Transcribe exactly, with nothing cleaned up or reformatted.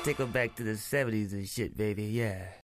take them back to the seventies and shit, baby, yeah.